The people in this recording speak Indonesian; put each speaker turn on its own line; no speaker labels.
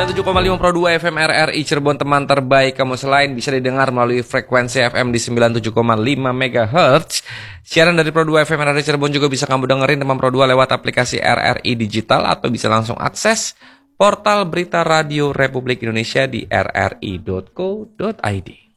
97,5 Pro 2 FM RRI Cirebon, teman terbaik kamu selain bisa didengar melalui frekuensi FM di 97,5 MHz. Siaran dari Pro 2 FM RRI Cirebon juga bisa kamu dengerin teman Pro 2 lewat aplikasi RRI Digital atau bisa langsung akses portal berita radio Republik Indonesia di rri.co.id.